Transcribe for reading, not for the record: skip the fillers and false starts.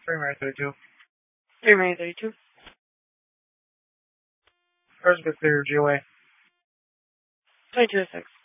Frame rate 32. Frame rate 32. First bit clear, GOA. 22 6.